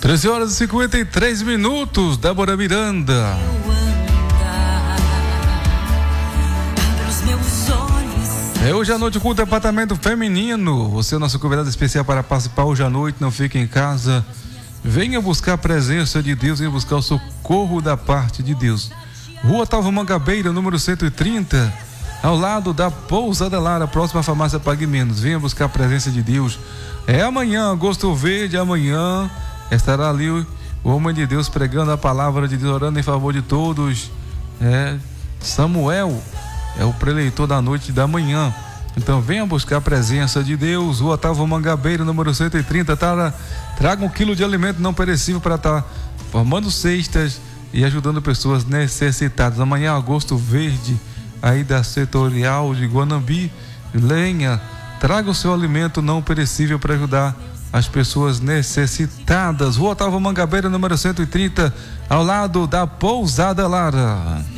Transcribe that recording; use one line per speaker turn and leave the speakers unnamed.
13 horas e 53 minutos, Débora Miranda. Hoje à noite, culto departamento feminino. Você é nosso convidado especial para participar hoje à noite. Não fique em casa. Venha buscar a presença de Deus, venha buscar o socorro da parte de Deus. Rua Talva Mangabeira, número 130, ao lado da Pousada Lara, próxima à farmácia Pague Menos. Venha buscar a presença de Deus. É amanhã, agosto verde, amanhã estará ali o homem de Deus pregando a palavra de Deus, orando em favor de todos. Samuel é o preleitor da noite da manhã. Então venha buscar a presença de Deus. Rua Talva Mangabeira, número 130. Traga 1 quilo de alimento não perecível para estar formando cestas e ajudando pessoas necessitadas. Amanhã, agosto verde, aí da setorial de Guanambi. Lenha, traga o seu alimento não perecível para ajudar as pessoas necessitadas. Rua Talva Mangabeira, número 130, ao lado da Pousada Lara.